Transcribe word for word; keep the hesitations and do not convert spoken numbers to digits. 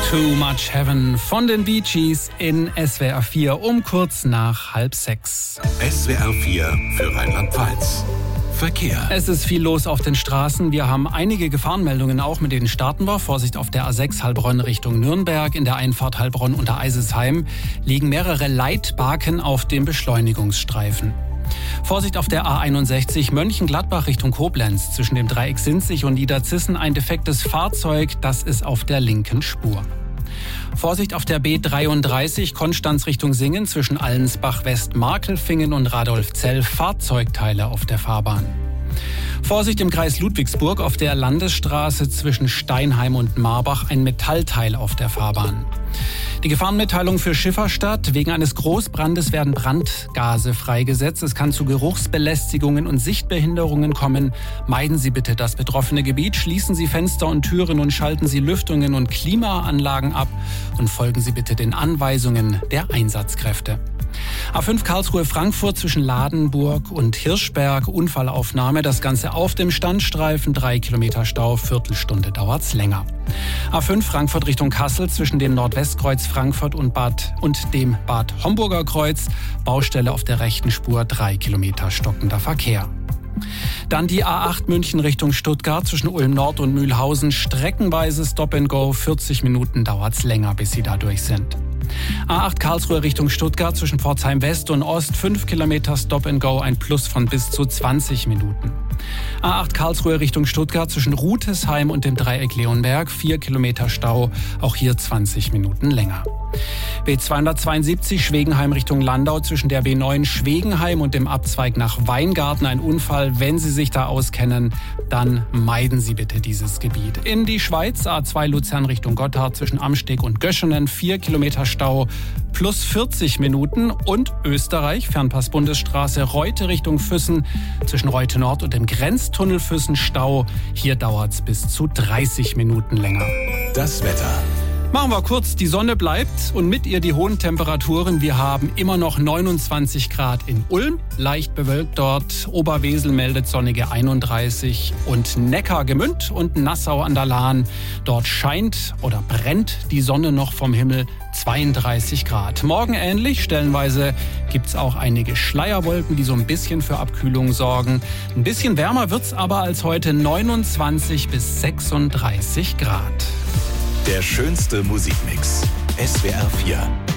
Too Much Heaven von den Bee Gees in S W R vier um kurz nach halb sechs. S W R vier für Rheinland-Pfalz. Verkehr. Es ist viel los auf den Straßen. Wir haben einige Gefahrenmeldungen auch, mit denen starten wir. Vorsicht auf der A sechs Heilbronn Richtung Nürnberg. In der Einfahrt Heilbronn unter Eisesheim liegen mehrere Leitbaken auf dem Beschleunigungsstreifen. Vorsicht auf der A einundsechzig Mönchengladbach Richtung Koblenz. Zwischen dem Dreieck Sinzig und Niederzissen ein defektes Fahrzeug, das ist auf der linken Spur. Vorsicht auf der B dreiunddreißig Konstanz Richtung Singen zwischen Allensbach West, Markelfingen und Radolfzell, Fahrzeugteile auf der Fahrbahn. Vorsicht im Kreis Ludwigsburg auf der Landesstraße zwischen Steinheim und Marbach, ein Metallteil auf der Fahrbahn. Die Gefahrenmitteilung für Schifferstadt. Wegen eines Großbrandes werden Brandgase freigesetzt. Es kann zu Geruchsbelästigungen und Sichtbehinderungen kommen. Meiden Sie bitte das betroffene Gebiet. Schließen Sie Fenster und Türen und schalten Sie Lüftungen und Klimaanlagen ab. Und folgen Sie bitte den Anweisungen der Einsatzkräfte. A fünf Karlsruhe-Frankfurt zwischen Ladenburg und Hirschberg, Unfallaufnahme. Das Ganze auf dem Standstreifen, drei Kilometer Stau, Viertelstunde dauert's länger. A fünf Frankfurt Richtung Kassel zwischen dem Nordwestkreuz Frankfurt und Bad und dem Bad Homburger Kreuz, Baustelle auf der rechten Spur, drei Kilometer stockender Verkehr. Dann die A acht München Richtung Stuttgart zwischen Ulm Nord und Mühlhausen, streckenweise Stop and Go, vierzig Minuten dauert's länger, bis Sie da durch sind. A acht Karlsruhe Richtung Stuttgart zwischen Pforzheim West und Ost, fünf Kilometer Stop and Go, ein Plus von bis zu zwanzig Minuten. A acht Karlsruhe Richtung Stuttgart zwischen Rutesheim und dem Dreieck Leonberg, vier Kilometer Stau, auch hier zwanzig Minuten länger. B zweihundertzweiundsiebzig Schwegenheim Richtung Landau zwischen der B neun Schwegenheim und dem Abzweig nach Weingarten, ein Unfall. Wenn Sie sich da auskennen, dann meiden Sie bitte dieses Gebiet. In die Schweiz, A zwei Luzern Richtung Gotthard zwischen Amsteg und Göschenen, vier Kilometer Stau, plus vierzig Minuten. Und Österreich, Fernpass-Bundesstraße Reute Richtung Füssen zwischen Reute Nord und dem Grenztunnel Füssen, Stau. Hier dauert's bis zu dreißig Minuten länger. Das Wetter. Machen wir kurz, die Sonne bleibt und mit ihr die hohen Temperaturen. Wir haben immer noch neunundzwanzig Grad in Ulm, leicht bewölkt dort. Oberwesel meldet sonnige einunddreißig und Neckargemünd und Nassau an der Lahn. Dort scheint oder brennt die Sonne noch vom Himmel, zweiunddreißig Grad. Morgen ähnlich, stellenweise gibt's auch einige Schleierwolken, die so ein bisschen für Abkühlung sorgen. Ein bisschen wärmer wird's aber als heute, neunundzwanzig bis sechsunddreißig Grad. Der schönste Musikmix. S W R vier.